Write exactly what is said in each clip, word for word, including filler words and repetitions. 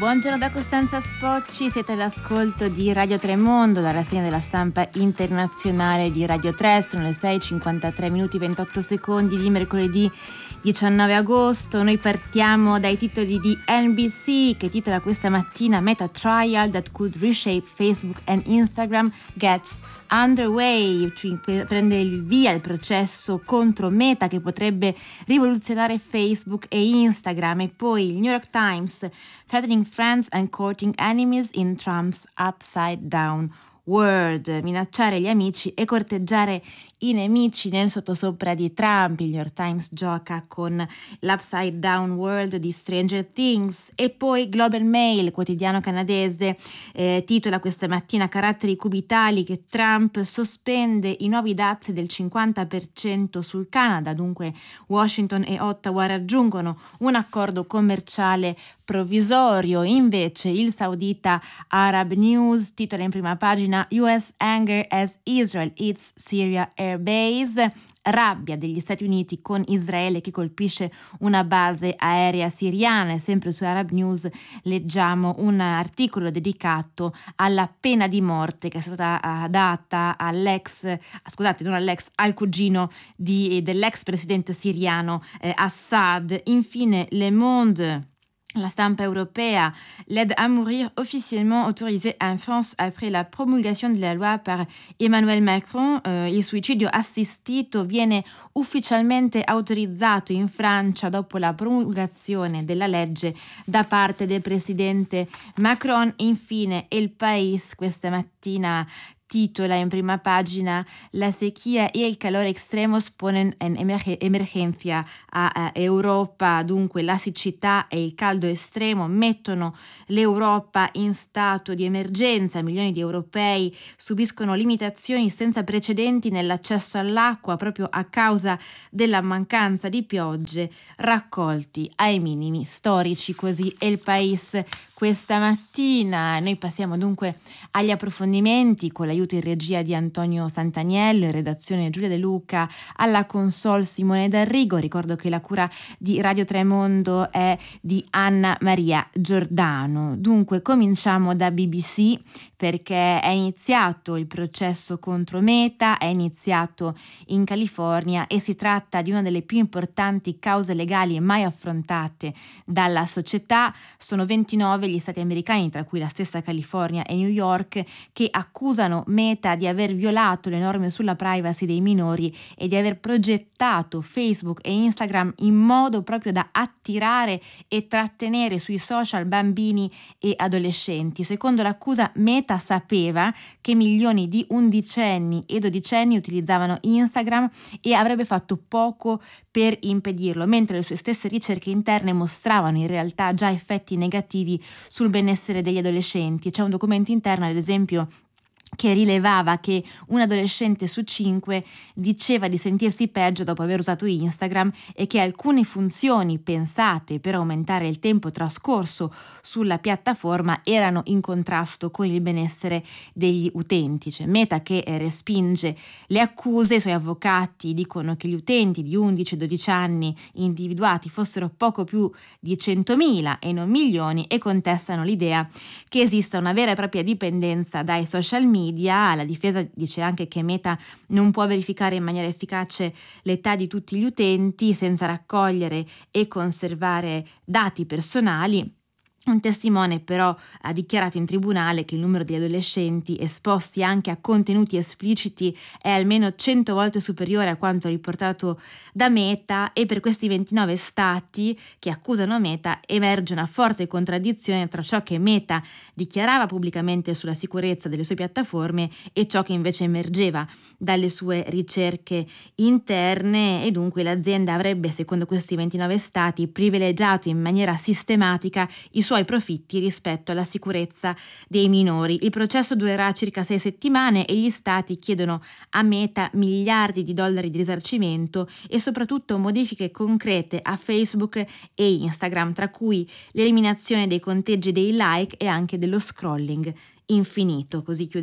Buongiorno da Costanza Spocci, siete all'ascolto di Radio Tremondo, la rassegna della stampa internazionale di Radio tre, sono le sei e cinquantatré minuti e ventotto secondi di mercoledì diciannove agosto. Noi partiamo dai titoli di N B C che titola questa mattina Meta Trial that could reshape Facebook and Instagram gets underway, cioè prende il via il processo contro Meta che potrebbe rivoluzionare Facebook e Instagram. E poi il New York Times, threatening friends and courting enemies in Trump's upside down world, minacciare gli amici e corteggiare i nemici nel sottosopra di Trump. Il New York Times gioca con l'Upside Down World di Stranger Things. E poi Global Mail, quotidiano canadese, eh, titola questa mattina caratteri cubitali che Trump sospende i nuovi dazi del cinquanta per cento sul Canada. Dunque Washington e Ottawa raggiungono un accordo commerciale provvisorio. Invece il saudita Arab News titola in prima pagina U S anger as Israel hits Syria Air Base, rabbia degli Stati Uniti con Israele che colpisce una base aerea siriana. E sempre su Arab News leggiamo un articolo dedicato alla pena di morte che è stata data all'ex, scusate, non all'ex, al cugino di, dell'ex presidente siriano eh, Assad. Infine Le Monde, la stampa europea, l'aide à mourir officiellement autorisée en France après la promulgation de la loi par Emmanuel Macron. Eh, il suicidio assistito viene ufficialmente autorizzato in Francia dopo la promulgazione della legge da parte del presidente Macron. Infine El País questa mattina titola in prima pagina la sequía e il calore extremos ponen en emergencia a Europa. Dunque la siccità e il caldo estremo mettono l'Europa in stato di emergenza. Milioni di europei subiscono limitazioni senza precedenti nell'accesso all'acqua proprio a causa della mancanza di piogge, raccolti ai minimi storici. Così è il País questa mattina. Noi passiamo dunque agli approfondimenti con l'aiuto in regia di Antonio Santaniello, in redazione Giulia De Luca, alla console Simone D'Arrigo. Ricordo che la cura di Radio Tremondo è di Anna Maria Giordano. Dunque cominciamo da B B C perché è iniziato il processo contro Meta, è iniziato in California e si tratta di una delle più importanti cause legali mai affrontate dalla società. Sono ventinove gli stati americani, tra cui la stessa California e New York, che accusano Meta di aver violato le norme sulla privacy dei minori e di aver progettato Facebook e Instagram in modo proprio da attirare e trattenere sui social bambini e adolescenti. Secondo l'accusa, Meta sapeva che milioni di undicenni e dodicenni utilizzavano Instagram e avrebbe fatto poco per impedirlo, mentre le sue stesse ricerche interne mostravano in realtà già effetti negativi sul benessere degli adolescenti. C'è un documento interno, ad esempio, che rilevava che un adolescente su cinque diceva di sentirsi peggio dopo aver usato Instagram e che alcune funzioni pensate per aumentare il tempo trascorso sulla piattaforma erano in contrasto con il benessere degli utenti. Cioè Meta che respinge le accuse, i suoi avvocati dicono che gli utenti di undici dodici anni individuati fossero poco più di centomila e non milioni e contestano l'idea che esista una vera e propria dipendenza dai social media. La difesa dice anche che Meta non può verificare in maniera efficace l'età di tutti gli utenti senza raccogliere e conservare dati personali. Un testimone però ha dichiarato in tribunale che il numero di adolescenti esposti anche a contenuti espliciti è almeno cento volte superiore a quanto riportato da Meta, e per questi ventinove stati che accusano Meta emerge una forte contraddizione tra ciò che Meta dichiarava pubblicamente sulla sicurezza delle sue piattaforme e ciò che invece emergeva dalle sue ricerche interne. E dunque l'azienda avrebbe, secondo questi ventinove stati, privilegiato in maniera sistematica i suoi suoi profitti rispetto alla sicurezza dei minori. Il processo durerà circa sei settimane e gli stati chiedono a Meta miliardi di dollari di risarcimento e soprattutto modifiche concrete a Facebook e Instagram, tra cui l'eliminazione dei conteggi dei like e anche dello scrolling infinito. Così chiude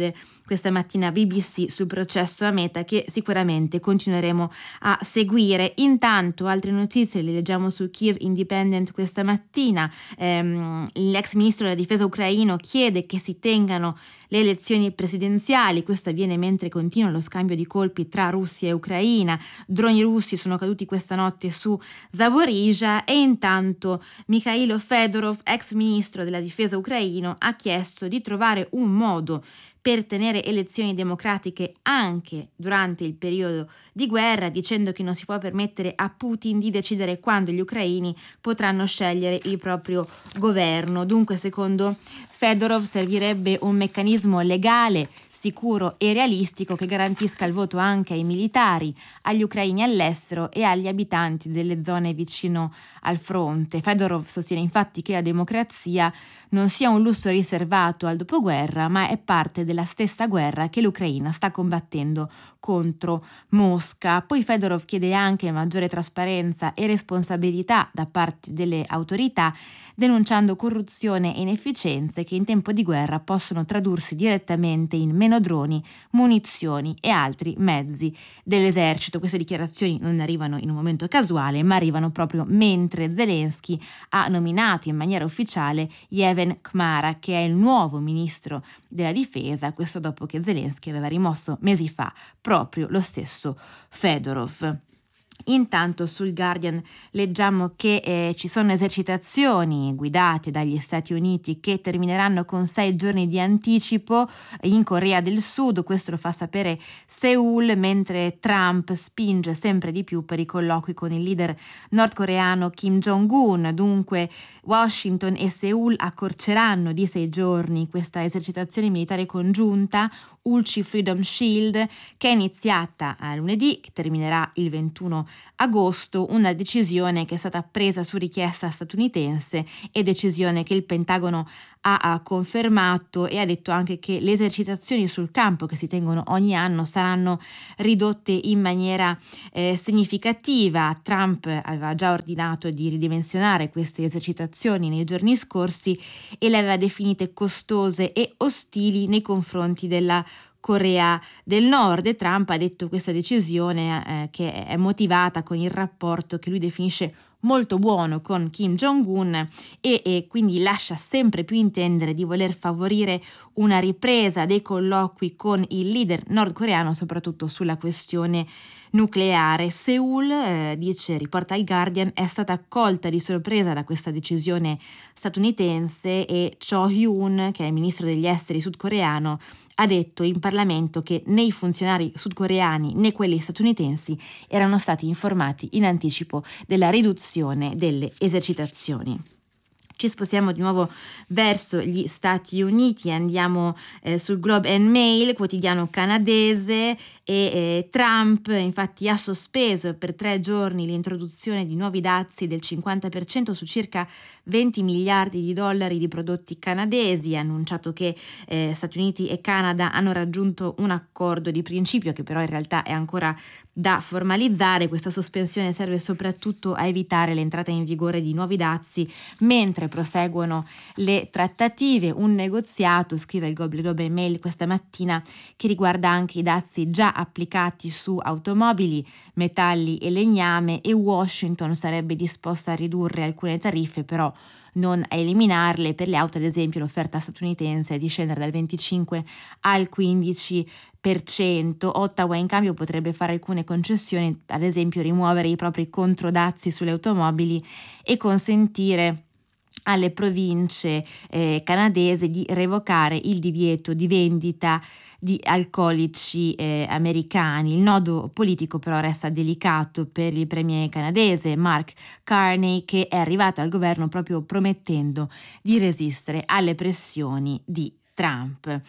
questa mattina B B C sul processo a Meta, che sicuramente continueremo a seguire. Intanto altre notizie le leggiamo su Kiev Independent questa mattina. Ehm, l'ex ministro della difesa ucraino chiede che si tengano le elezioni presidenziali. Questo avviene mentre continua lo scambio di colpi tra Russia e Ucraina. Droni russi sono caduti questa notte su Zaporizhzhia e intanto Mikhailo Fedorov, ex ministro della difesa ucraino, ha chiesto di trovare un modo per tenere elezioni democratiche anche durante il periodo di guerra, dicendo che non si può permettere a Putin di decidere quando gli ucraini potranno scegliere il proprio governo. Dunque, secondo Fedorov, servirebbe un meccanismo legale, sicuro e realistico che garantisca il voto anche ai militari, agli ucraini all'estero e agli abitanti delle zone vicino al fronte. Fedorov sostiene infatti che la democrazia non sia un lusso riservato al dopoguerra, ma è parte della stessa guerra che l'Ucraina sta combattendo contro Mosca. Poi Fedorov chiede anche maggiore trasparenza e responsabilità da parte delle autorità, denunciando corruzione e inefficienze che in tempo di guerra possono tradursi direttamente in meno droni, munizioni e altri mezzi dell'esercito. Queste dichiarazioni non arrivano in un momento casuale, ma arrivano proprio mentre Zelensky ha nominato in maniera ufficiale Yevhen Kmara, che è il nuovo ministro della difesa, questo dopo che Zelensky aveva rimosso mesi fa proprio lo stesso Fedorov. Intanto sul Guardian leggiamo che eh, ci sono esercitazioni guidate dagli Stati Uniti che termineranno con sei giorni di anticipo in Corea del Sud. Questo lo fa sapere Seoul, mentre Trump spinge sempre di più per i colloqui con il leader nordcoreano Kim Jong-un. Dunque Washington e Seoul accorceranno di sei giorni questa esercitazione militare congiunta Ulchi Freedom Shield, che è iniziata a lunedì, che terminerà il ventuno agosto, una decisione che è stata presa su richiesta statunitense e decisione che il Pentagono ha, ha confermato, e ha detto anche che le esercitazioni sul campo che si tengono ogni anno saranno ridotte in maniera eh, significativa. Trump aveva già ordinato di ridimensionare queste esercitazioni nei giorni scorsi e le aveva definite costose e ostili nei confronti della Corea del Nord, e Trump ha detto questa decisione eh, che è motivata con il rapporto che lui definisce molto buono con Kim Jong-un e, e quindi lascia sempre più intendere di voler favorire una ripresa dei colloqui con il leader nordcoreano, soprattutto sulla questione nucleare. Seoul, eh, dice, riporta il Guardian, è stata colta di sorpresa da questa decisione statunitense e Cho Hyun, che è il ministro degli esteri sudcoreano, ha detto in Parlamento che né i funzionari sudcoreani né quelli statunitensi erano stati informati in anticipo della riduzione delle esercitazioni. Ci spostiamo di nuovo verso gli Stati Uniti, andiamo eh, sul Globe and Mail, quotidiano canadese, e eh, Trump infatti ha sospeso per tre giorni l'introduzione di nuovi dazi del cinquanta per cento su circa venti miliardi di dollari di prodotti canadesi. Ha annunciato che eh, Stati Uniti e Canada hanno raggiunto un accordo di principio che però in realtà è ancora da formalizzare. Questa sospensione serve soprattutto a evitare l'entrata in vigore di nuovi dazi mentre proseguono le trattative. Un negoziato, scrive il Globe and Mail questa mattina, che riguarda anche i dazi già applicati su automobili, metalli e legname, e Washington sarebbe disposta a ridurre alcune tariffe, però non a eliminarle. Per le auto, ad esempio, l'offerta statunitense è di scendere dal venticinque al quindici per cento. Ottawa in cambio potrebbe fare alcune concessioni, ad esempio rimuovere i propri controdazi sulle automobili e consentire alle province eh, canadesi di revocare il divieto di vendita di alcolici eh, americani. Il nodo politico però resta delicato per il premier canadese Mark Carney, che è arrivato al governo proprio promettendo di resistere alle pressioni di Trump.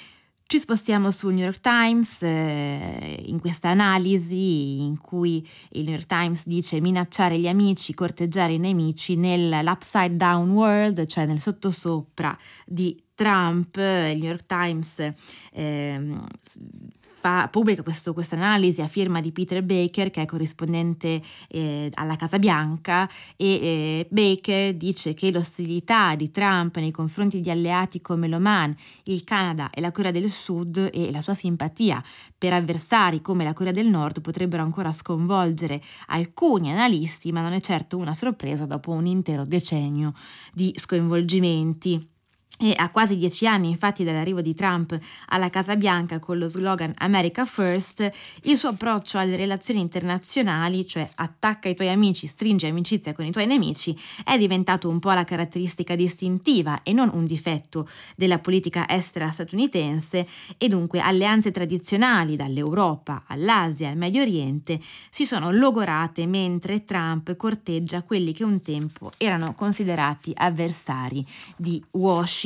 Ci spostiamo sul New York Times, eh, in questa analisi in cui il New York Times dice: minacciare gli amici, corteggiare i nemici nell'upside down world, cioè nel sottosopra di Trump. Il New York Times eh, fa, pubblica questa analisi a firma di Peter Baker, che è corrispondente eh, alla Casa Bianca, e eh, Baker dice che l'ostilità di Trump nei confronti di alleati come l'Oman, il Canada e la Corea del Sud e la sua simpatia per avversari come la Corea del Nord potrebbero ancora sconvolgere alcuni analisti, ma non è certo una sorpresa dopo un intero decennio di sconvolgimenti. E a quasi dieci anni infatti dall'arrivo di Trump alla Casa Bianca con lo slogan America First, il suo approccio alle relazioni internazionali, cioè attacca i tuoi amici, stringe amicizia con i tuoi nemici, è diventato un po' la caratteristica distintiva e non un difetto della politica estera statunitense, e dunque alleanze tradizionali dall'Europa all'Asia al Medio Oriente si sono logorate mentre Trump corteggia quelli che un tempo erano considerati avversari di Washington.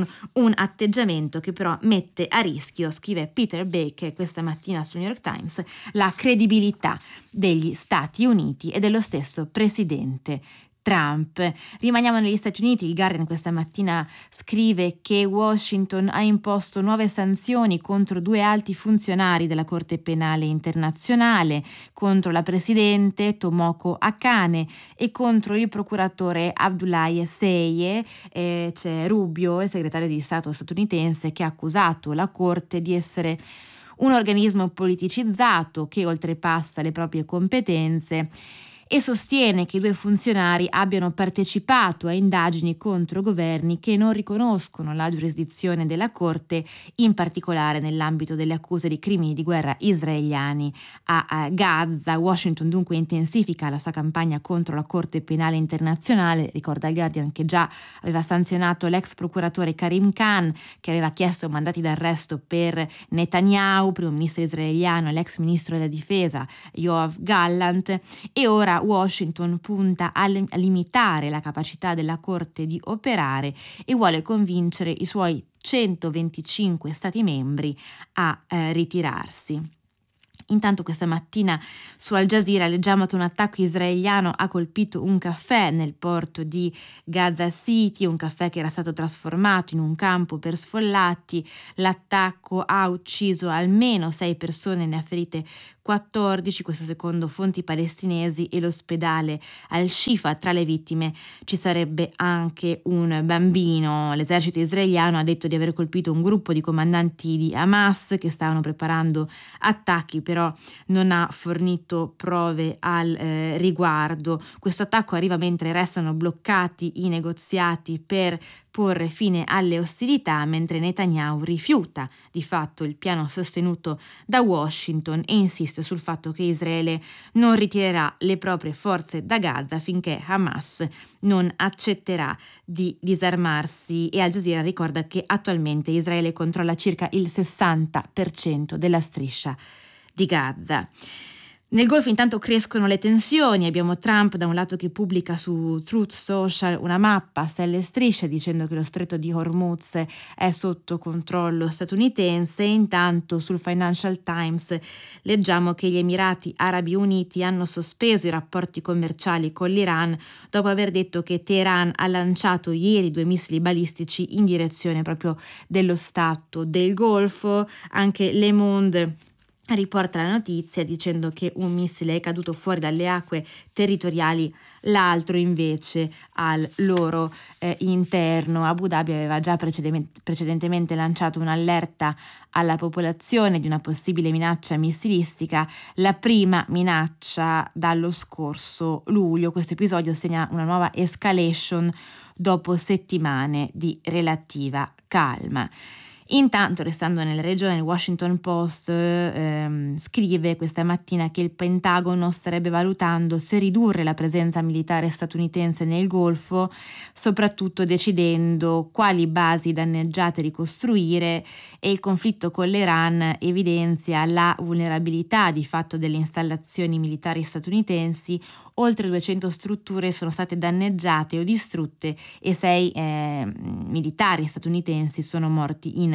Un atteggiamento che però mette a rischio, scrive Peter Baker questa mattina sul New York Times, la credibilità degli Stati Uniti e dello stesso presidente Trump. Rimaniamo negli Stati Uniti. Il Guardian questa mattina scrive che Washington ha imposto nuove sanzioni contro due alti funzionari della Corte Penale Internazionale, contro la presidente Tomoko Akane e contro il procuratore Abdoulaye Seye. Eh, c'è Rubio, il segretario di Stato statunitense, che ha accusato la Corte di essere un organismo politicizzato che oltrepassa le proprie competenze, e sostiene che i due funzionari abbiano partecipato a indagini contro governi che non riconoscono la giurisdizione della Corte, in particolare nell'ambito delle accuse di crimini di guerra israeliani a Gaza. Washington dunque intensifica la sua campagna contro la Corte Penale Internazionale. Ricorda il Guardian che già aveva sanzionato l'ex procuratore Karim Khan, che aveva chiesto mandati d'arresto per Netanyahu, primo ministro israeliano, e l'ex ministro della difesa Yoav Gallant, e ora Washington punta a limitare la capacità della Corte di operare e vuole convincere i suoi centoventicinque Stati membri a eh, ritirarsi. Intanto questa mattina su Al Jazeera leggiamo che un attacco israeliano ha colpito un caffè nel porto di Gaza City, un caffè che era stato trasformato in un campo per sfollati. L'attacco ha ucciso almeno sei persone, ne ha ferite quattordici, questo secondo fonti palestinesi, e l'ospedale Al-Shifa. Tra le vittime ci sarebbe anche un bambino. L'esercito israeliano ha detto di aver colpito un gruppo di comandanti di Hamas che stavano preparando attacchi, però non ha fornito prove al eh, riguardo. Questo attacco arriva mentre restano bloccati i negoziati per porre fine alle ostilità, mentre Netanyahu rifiuta di fatto il piano sostenuto da Washington e insiste sul fatto che Israele non ritirerà le proprie forze da Gaza finché Hamas non accetterà di disarmarsi. E Al Jazeera ricorda che attualmente Israele controlla circa il sessanta per cento della striscia di Gaza. Nel Golfo intanto crescono le tensioni. Abbiamo Trump da un lato che pubblica su Truth Social una mappa a stelle e strisce dicendo che lo stretto di Hormuz è sotto controllo statunitense, e intanto sul Financial Times leggiamo che gli Emirati Arabi Uniti hanno sospeso i rapporti commerciali con l'Iran dopo aver detto che Teheran ha lanciato ieri due missili balistici in direzione proprio dello Stato del Golfo. Anche Le Monde riporta la notizia dicendo che un missile è caduto fuori dalle acque territoriali, l'altro invece al loro eh, interno. Abu Dhabi aveva già precedentemente, precedentemente lanciato un'allerta alla popolazione di una possibile minaccia missilistica, la prima minaccia dallo scorso luglio. Questo episodio segna una nuova escalation dopo settimane di relativa calma. Intanto, restando nella regione, il Washington Post ehm, scrive questa mattina che il Pentagono starebbe valutando se ridurre la presenza militare statunitense nel Golfo, soprattutto decidendo quali basi danneggiate ricostruire, e il conflitto con l'Iran evidenzia la vulnerabilità di fatto delle installazioni militari statunitensi. Oltre duecento strutture sono state danneggiate o distrutte e sei eh, militari statunitensi sono morti in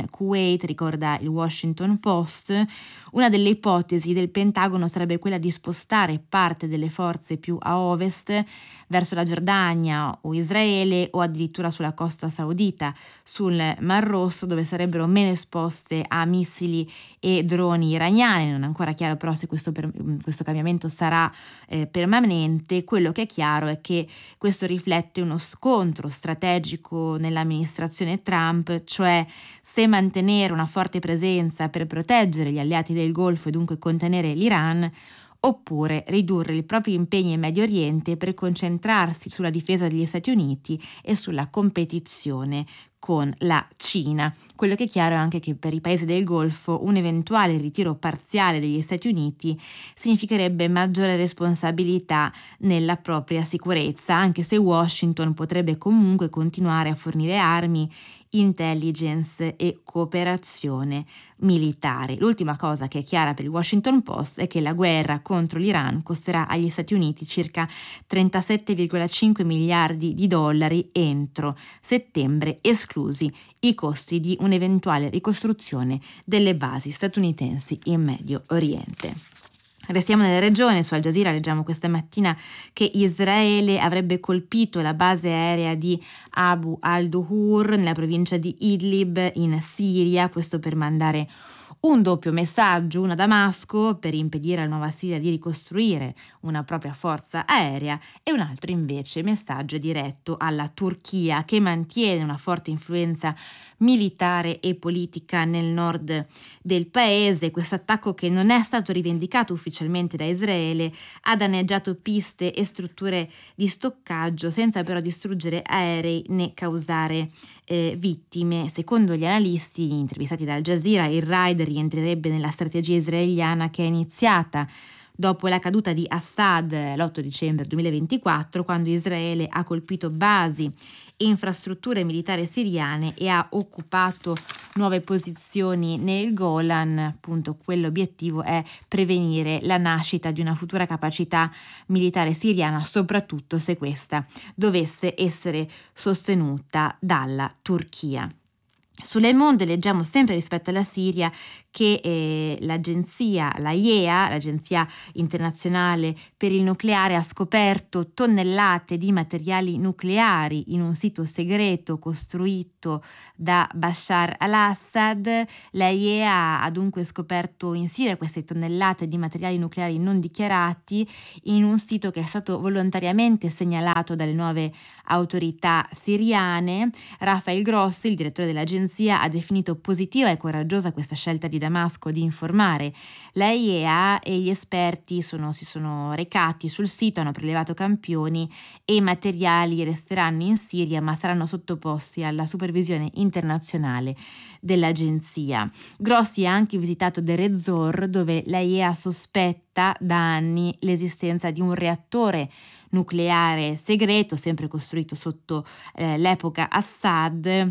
in Kuwait, ricorda il Washington Post. Una delle ipotesi del Pentagono sarebbe quella di spostare parte delle forze più a ovest verso la Giordania o Israele o addirittura sulla costa saudita, sul Mar Rosso, dove sarebbero meno esposte a missili e droni iraniani. Non è ancora chiaro però se questo, per, questo cambiamento sarà eh, permanente. Quello che è chiaro è che questo riflette uno scontro strategico nell'amministrazione Trump, cioè se mantenere una forte presenza per proteggere gli alleati del Golfo e dunque contenere l'Iran, oppure ridurre i propri impegni in Medio Oriente per concentrarsi sulla difesa degli Stati Uniti e sulla competizione con la Cina. Quello che è chiaro è anche che per i paesi del Golfo un eventuale ritiro parziale degli Stati Uniti significherebbe maggiore responsabilità nella propria sicurezza, anche se Washington potrebbe comunque continuare a fornire armi, intelligence e cooperazione militare. L'ultima cosa che è chiara per il Washington Post è che la guerra contro l'Iran costerà agli Stati Uniti circa trentasette virgola cinque miliardi di dollari entro settembre, esclusi i costi di un'eventuale ricostruzione delle basi statunitensi in Medio Oriente. Restiamo nella regione. Su Al Jazeera leggiamo questa mattina che Israele avrebbe colpito la base aerea di Abu al-Duhur nella provincia di Idlib in Siria, questo per mandare un doppio messaggio, una a Damasco per impedire alla nuova Siria di ricostruire una propria forza aerea e un altro invece messaggio diretto alla Turchia, che mantiene una forte influenza militare e politica nel nord del paese. Questo attacco, che non è stato rivendicato ufficialmente da Israele, ha danneggiato piste e strutture di stoccaggio senza però distruggere aerei né causare eh, vittime. Secondo gli analisti intervistati da Al Jazeera, il raid rientrerebbe nella strategia israeliana che è iniziata dopo la caduta di Assad l'otto dicembre duemilaventiquattro, quando Israele ha colpito basi e infrastrutture militari siriane e ha occupato nuove posizioni nel Golan. Appunto, quell'obiettivo è prevenire la nascita di una futura capacità militare siriana, soprattutto se questa dovesse essere sostenuta dalla Turchia. Su Le Monde leggiamo sempre rispetto alla Siria che eh, l'agenzia, la I E A, l'Agenzia Internazionale per il Nucleare, ha scoperto tonnellate di materiali nucleari in un sito segreto costruito da Bashar al-Assad. La I E A ha dunque scoperto in Siria queste tonnellate di materiali nucleari non dichiarati in un sito che è stato volontariamente segnalato dalle nuove autorità siriane. Rafael Grossi, il direttore dell'agenzia, ha definito positiva e coraggiosa questa scelta di Damasco di informare la I E A, e gli esperti sono, si sono recati sul sito, hanno prelevato campioni e i materiali resteranno in Siria ma saranno sottoposti alla supervisione internazionale dell'agenzia. Grossi ha anche visitato Deir ez-Zor, dove la I E A sospetta da anni l'esistenza di un reattore nucleare segreto, sempre costruito sotto eh, l'epoca Assad,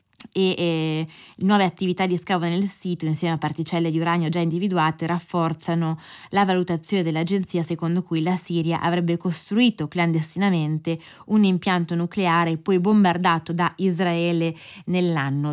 e eh, nuove attività di scavo nel sito insieme a particelle di uranio già individuate rafforzano la valutazione dell'agenzia, secondo cui la Siria avrebbe costruito clandestinamente un impianto nucleare poi bombardato da Israele nell'anno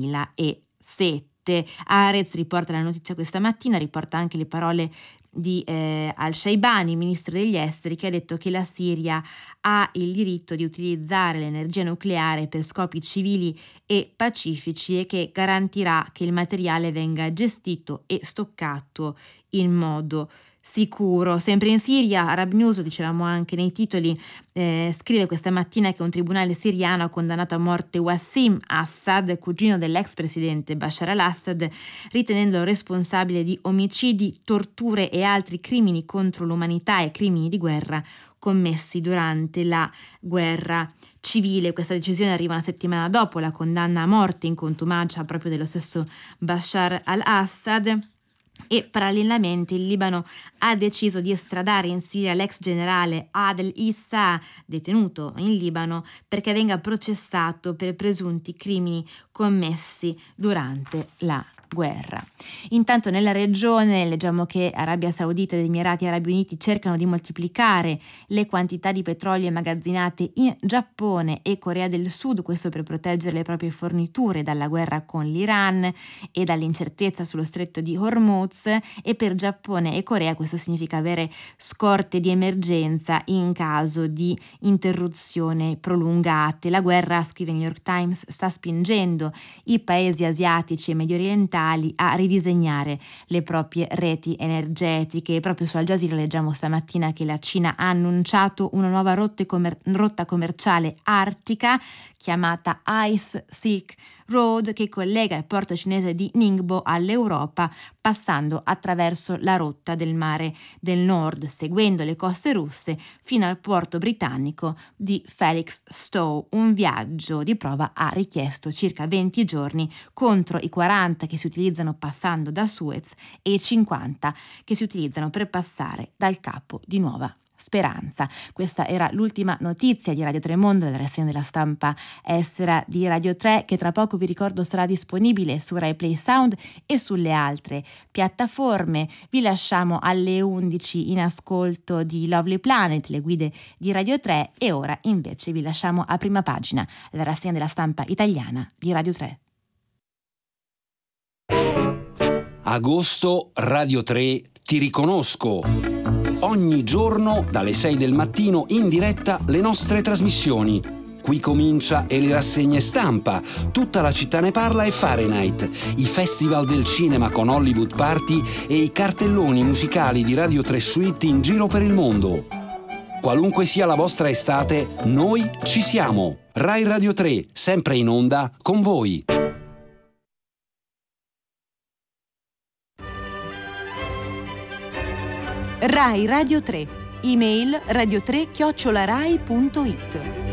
duemilasette. Haaretz riporta la notizia questa mattina, riporta anche le parole di eh, Al-Shaibani, ministro degli esteri, che ha detto che la Siria ha il diritto di utilizzare l'energia nucleare per scopi civili e pacifici e che garantirà che il materiale venga gestito e stoccato in modo sicuro. Sempre in Siria, Arab News, lo dicevamo anche nei titoli, eh, scrive questa mattina che un tribunale siriano ha condannato a morte Wassim Assad, cugino dell'ex presidente Bashar al-Assad, ritenendolo responsabile di omicidi, torture e altri crimini contro l'umanità e crimini di guerra commessi durante la guerra civile. Questa decisione arriva una settimana dopo la condanna a morte in contumacia proprio dello stesso Bashar al-Assad. E parallelamente il Libano ha deciso di estradare in Siria l'ex generale Adel Issa, detenuto in Libano, perché venga processato per presunti crimini commessi durante la guerra. Intanto nella regione leggiamo che Arabia Saudita ed Emirati Arabi Uniti cercano di moltiplicare le quantità di petrolio immagazzinate in Giappone e Corea del Sud, questo per proteggere le proprie forniture dalla guerra con l'Iran e dall'incertezza sullo stretto di Hormuz, e per Giappone e Corea questo significa avere scorte di emergenza in caso di interruzione prolungate. La guerra, scrive il New York Times, sta spingendo i paesi asiatici e medio orientali a ridisegnare le proprie reti energetiche. Proprio su Al Jazeera leggiamo stamattina che la Cina ha annunciato una nuova rotta, commer- rotta commerciale artica chiamata Ice Silk Road, che collega il porto cinese di Ningbo all'Europa passando attraverso la rotta del mare del Nord, seguendo le coste russe fino al porto britannico di Felixstowe. Un viaggio di prova ha richiesto circa venti giorni contro i quaranta che si utilizzano passando da Suez e i cinquanta che si utilizzano per passare dal Capo di Nuova Speranza. Questa era l'ultima notizia di Radio Tremondo, della rassegna della stampa estera di Radio tre, che tra poco vi ricordo sarà disponibile su Rai Play Sound e sulle altre piattaforme. Vi lasciamo alle undici in ascolto di Lovely Planet, le guide di Radio tre, e ora invece vi lasciamo a Prima Pagina, la rassegna della stampa italiana di Radio tre. Agosto, Radio tre, ti riconosco. Ogni giorno dalle sei del mattino in diretta le nostre trasmissioni. Qui comincia e le rassegne stampa, tutta la città ne parla e Fahrenheit, i festival del cinema con Hollywood Party e i cartelloni musicali di Radio tre Suite in giro per il mondo. Qualunque sia la vostra estate, noi ci siamo. Rai Radio tre, sempre in onda con voi. Rai Radio tre. Email radio tre chiocciola rai punto it.